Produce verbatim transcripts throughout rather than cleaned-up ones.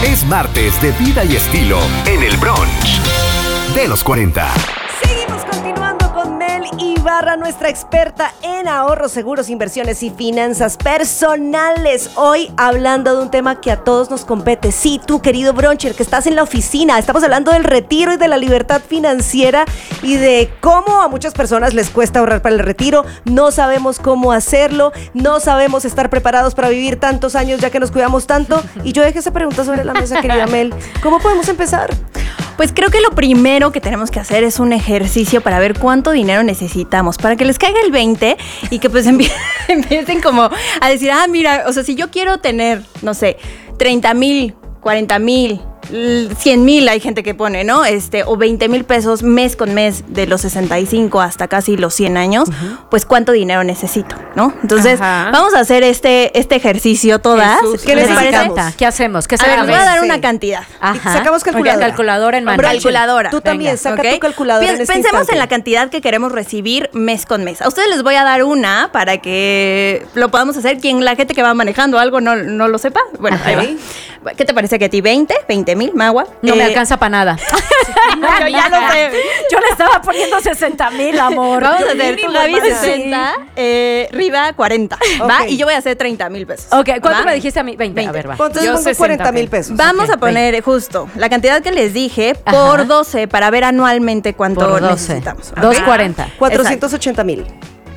Es martes de vida y estilo en el brunch de los cuarenta. Seguimos continuando con Mel Ibarra, nuestra experta en ahorros, seguros, inversiones y finanzas personales. Hoy hablando de un tema que a todos nos compete. Sí, tú, querido bruncher, que estás en la oficina. Estamos hablando del retiro y de la libertad financiera y de cómo a muchas personas les cuesta ahorrar para el retiro. No sabemos cómo hacerlo, no sabemos estar preparados para vivir tantos años ya que nos cuidamos tanto. Y yo dejé esa pregunta sobre la mesa, querida Mel. ¿Cómo podemos empezar? Pues creo que lo primero que tenemos que hacer es un ejercicio para ver cuánto dinero necesitamos, para que les caiga el veinte y que pues empie- empiecen como a decir, ah, mira, o sea, si yo quiero tener, no sé, treinta mil, cuarenta mil, cien mil hay gente que pone, ¿no? Este, o veinte mil pesos mes con mes de los sesenta y cinco hasta casi los cien años, uh-huh. Pues cuánto dinero necesito, ¿no? Entonces, Ajá. vamos a hacer este, este ejercicio todas. Jesús, ¿qué les parece? ¿Qué hacemos? ¿Qué a ver, les voy a dar sí. una cantidad. Ajá. Sacamos calculadora. Okay, calculadora en mano. Calculadora. Tú también, Venga. saca okay. tu calculadora Piens, en este Pensemos instante. en la cantidad que queremos recibir mes con mes. A ustedes les voy a dar una para que lo podamos hacer. Quien la gente que va manejando algo no, no lo sepa. Bueno, Ajá. ahí va. ¿Qué te parece que a ti? ¿veinte? ¿veinte mil, Magua? No eh, me alcanza para nada. No, yo ya lo sé. Yo le estaba poniendo sesenta mil, amor. Vamos a hacer tu Gaby sesenta, eh, Riva cuarenta, okay. ¿va? Y yo voy a hacer treinta mil pesos. Ok, ¿cuánto ¿va? me dijiste a mí? veinte, veinte. A ver, va. Entonces yo pongo cuarenta mil pesos. Vamos okay. a poner veinte. Justo la cantidad que les dije por Ajá. doce para ver anualmente cuánto necesitamos. ¿Okay? doscientos cuarenta. cuatrocientos ochenta mil.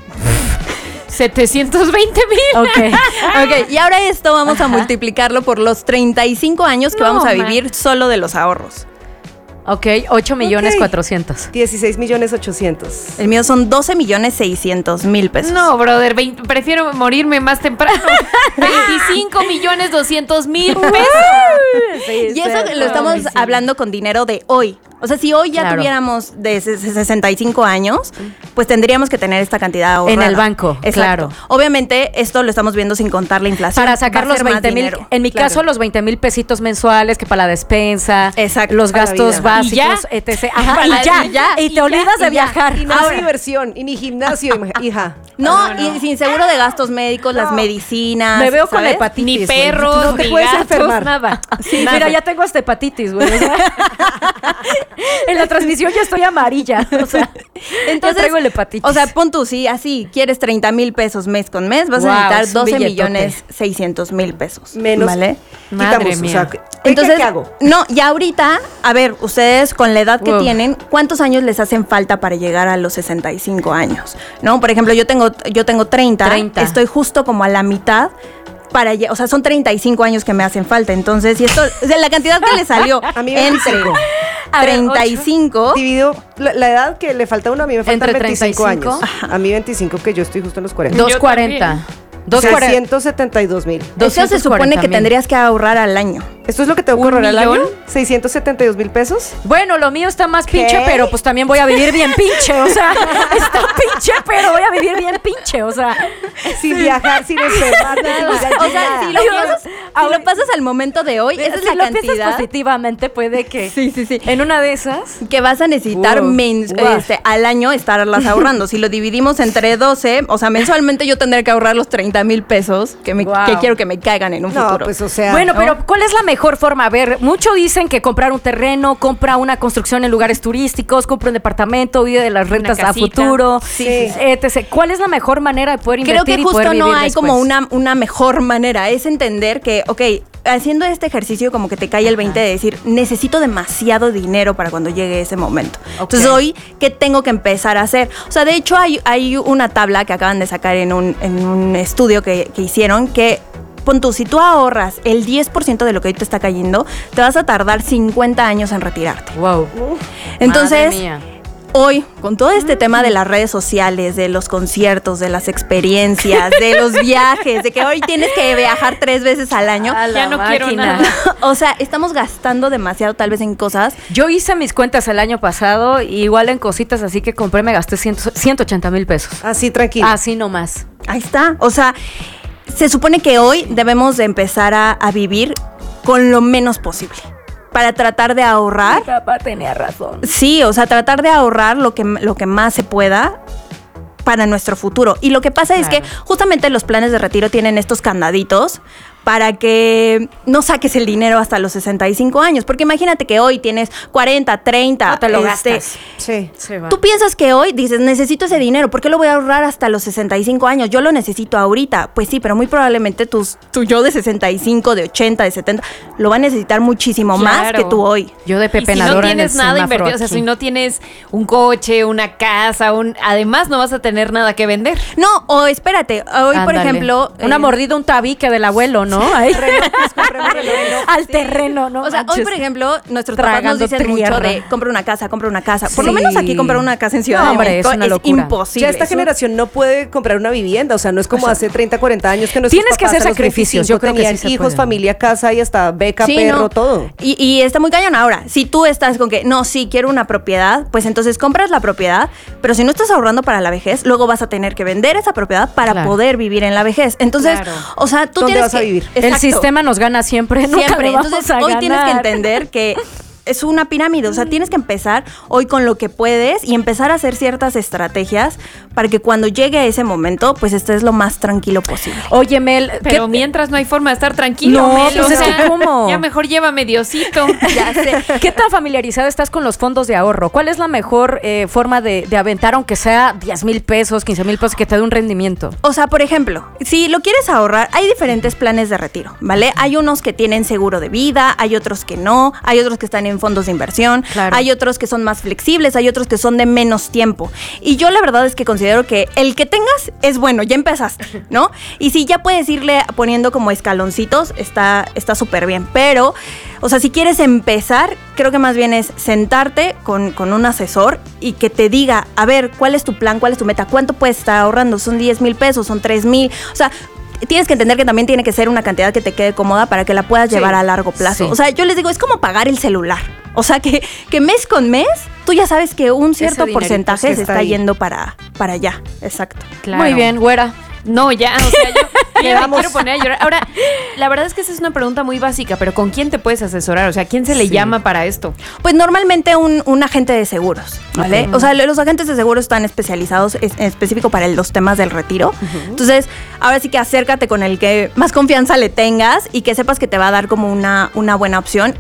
setecientos veinte mil. Ok. Ok. Y ahora esto vamos Ajá. a multiplicarlo por los treinta y cinco años que no, vamos a vivir man. solo de los ahorros. Ok, ocho millones cuatrocientos. dieciséis millones ochocientos. El mío son doce millones seiscientos mil pesos. No, brother, veinte, prefiero morirme más temprano. veinticinco millones doscientos mil pesos. Sí, y eso lo estamos sí. hablando con dinero de hoy. O sea, si hoy ya claro. tuviéramos de sesenta y cinco años, pues tendríamos que tener esta cantidad ahorrada. En el banco, Exacto. claro. Obviamente, esto lo estamos viendo sin contar la inflación. Para sacar los veinte mil, en mi claro. caso, los veinte mil pesitos mensuales, que para la despensa, Exacto. los gastos básicos, ¿Y ya? etcétera. Ajá, y, ya, y ya, y te y olvidas ya, de y viajar. Y no es diversión, y ni gimnasio, hija. No, no, no, y sin seguro de gastos médicos, no. las medicinas. Me veo ¿sabes? con hepatitis. Ni perros, no te ni puedes gatos, enfermar. Nada. Sí, nada. Mira, ya tengo hasta hepatitis, güey. O sea, en la transmisión ya estoy amarilla. O sea, entonces ya traigo el hepatitis. O sea, pon tú, sí, así, quieres treinta mil pesos mes con mes, vas wow, a necesitar doce millones seiscientos mil pesos. Menos. ¿Vale? Madre Quitamos, mía. O sea, entonces, ¿qué, qué hago? No, y ahorita, a ver, ustedes con la edad que wow. tienen, ¿cuántos años les hacen falta para llegar a los sesenta y cinco años? ¿No? Por ejemplo, yo tengo, yo tengo treinta, treinta, estoy justo como a la mitad. Para, o sea, son treinta y cinco años que me hacen falta. Entonces, y esto, o sea, la cantidad que le salió a mí entre treinta y cinco. Dividido la, la edad que le falta a uno, a mí me faltan veinticinco años. Ajá. A mí veinticinco, que yo estoy justo en los cuarenta. doscientos cuarenta. seiscientos setenta y dos mil. Eso se supone que tendrías que ahorrar al año. ¿Esto es lo que tengo que ahorrar al año? ¿seiscientos setenta y dos mil pesos? Bueno, lo mío está más ¿Qué? pinche, pero pues también voy a vivir bien pinche, o sea, está pinche, pero voy a vivir bien pinche, o sea. Sin sí. viajar, sin enfermar, nada. O sea, si lo, piensas, si lo pasas al momento de hoy, esa es si la lo cantidad. Positivamente puede que sí, sí, sí. en una de esas que vas a necesitar wow. mens, wow. este, al año estarlas ahorrando. Si lo dividimos entre doce, o sea, mensualmente yo tendré que ahorrar los treinta mil pesos que, me, wow. que quiero que me caigan en un no, futuro. Pues, o sea, bueno, ¿no? pero ¿cuál es la mejor forma? A ver, muchos dicen que comprar un terreno, compra una construcción en lugares turísticos, compra un departamento, vive de las rentas a futuro, sí. etcétera. ¿Cuál es la mejor manera de poder invertir Creo que y poder justo vivir no hay después? como una, una mejor manera. Es entender que, ok, haciendo este ejercicio como que te cae el veinte de decir, necesito demasiado dinero para cuando llegue ese momento. Okay. Entonces hoy, ¿qué tengo que empezar a hacer? O sea, de hecho hay, hay una tabla que acaban de sacar en un, en un estudio que, que hicieron que pon tú, si tú ahorras el diez por ciento de lo que hoy te está cayendo, te vas a tardar cincuenta años en retirarte. Wow. Uf. Entonces, hoy, con todo este mm. tema de las redes sociales, de los conciertos, de las experiencias, de los viajes, de que hoy tienes que viajar tres veces al año. Ya no máquina. quiero nada. O sea, estamos gastando demasiado tal vez en cosas. Yo hice mis cuentas el año pasado, igual en cositas, así que compré, me gasté ciento ochenta mil pesos. Así, tranquilo. Así nomás. Ahí está. O sea, se supone que hoy debemos de empezar a, a vivir con lo menos posible. Para tratar de ahorrar. Mi papá tenía razón. Sí, o sea, tratar de ahorrar lo que, lo que más se pueda para nuestro futuro. Y lo que pasa claro. es que justamente los planes de retiro tienen estos candaditos para que no saques el dinero hasta los sesenta y cinco años. Porque imagínate que hoy tienes cuarenta, treinta. No te lo este, gastas. Sí. Se va. Tú piensas que hoy dices, necesito ese dinero, ¿por qué lo voy a ahorrar hasta los sesenta y cinco años? Yo lo necesito ahorita. Pues sí, pero muy probablemente tus, tu yo de sesenta y cinco, de ochenta, de setenta, lo va a necesitar muchísimo más Claro. que tú hoy. Yo de Y si no pepenadora en el tienes nada semáforo invertido, o sea, aquí. si no tienes un coche, una casa, un además no vas a tener nada que vender. No, o espérate, hoy por Ándale. ejemplo... Una eh, mordida, un tabique del abuelo, ¿no? Ahí. Al terreno, ¿no? O sea, hoy, manches. por ejemplo, nuestros papás nos Tragando dicen tierra. mucho de compra una casa, compra una casa. Por lo Sí. menos aquí comprar una casa en Ciudad No, de hombre, México es una es locura. imposible. Ya esta Eso- generación no puede comprar una vivienda, o sea, no es como hace treinta, cuarenta años que nuestros Tienes que papás hacer a los sacrificios, yo creo que tenían sí se hijos, puede. familia, casa y hasta beca, Sí, perro, no. todo. Y, y está muy cañón. Ahora, si tú estás con que, no, sí, quiero una propiedad, pues entonces compras la propiedad, pero si no estás ahorrando para la vejez, luego vas a tener que vender esa propiedad para Claro. poder vivir en la vejez. Entonces, Claro. o sea, tú ¿Dónde tienes vas a que- vivir? El Exacto. sistema nos gana siempre, nunca Siempre. le vamos Entonces, a hoy tienes que ganar. entender que es una pirámide, o sea, tienes que empezar hoy con lo que puedes y empezar a hacer ciertas estrategias para que cuando llegue a ese momento, pues estés lo más tranquilo posible. Oye, Mel, Pero ¿qué- mientras no hay forma de estar tranquilo, No, Mel, pues o es que sea, ¿cómo? ya mejor llévame Diosito. Ya sé. ¿qué tan familiarizada estás con los fondos de ahorro? ¿Cuál es la mejor eh, forma de, de aventar, aunque sea diez mil pesos, quince mil pesos, que te dé un rendimiento? O sea, por ejemplo, si lo quieres ahorrar, hay diferentes planes de retiro, ¿vale? Hay unos que tienen seguro de vida, hay otros que no, hay otros que están en fondos de inversión, Claro. hay otros que son más flexibles, hay otros que son de menos tiempo. Y yo la verdad es que considero que el que tengas es bueno, ya empezaste, ¿no? Y si ya puedes irle poniendo como escaloncitos, está está súper bien. Pero, o sea, si quieres empezar, creo que más bien es sentarte con, con un asesor y que te diga, a ver, ¿cuál es tu plan? ¿Cuál es tu meta? ¿Cuánto puedes estar ahorrando? ¿Son diez mil pesos? ¿Son tres mil? O sea, tienes que entender que también tiene que ser una cantidad que te quede cómoda para que la puedas Sí. llevar a largo plazo. Sí. O sea, yo les digo, es como pagar el celular. O sea, que, que mes con mes, tú ya sabes que un cierto dinerito porcentaje sí se está está ahí. yendo para, para allá. Exacto. Claro. Muy bien, güera. No, ya, o sea, yo, yo ya me vamos. quiero poner a llorar. Ahora, la verdad es que esa es una pregunta muy básica, pero ¿con quién te puedes asesorar? O sea, ¿quién se le Sí. llama para esto? Pues normalmente un, un agente de seguros, ¿vale? O sea, los agentes de seguros están especializados es- en específico para el- los temas del retiro. Entonces, ahora sí que acércate con el que más confianza le tengas y que sepas que te va a dar como una, una buena opción.